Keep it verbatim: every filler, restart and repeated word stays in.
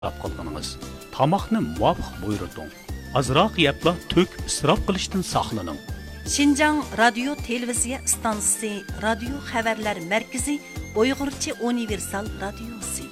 qilganingiz. Tamoqni muvofiq buyurting. Azroq yepla to'k isrof qilishdan saqlaning. Şinjan Radio Televiziya stansiyasi, radio xabarlar markazi, Uyg'urcha universal radiosi.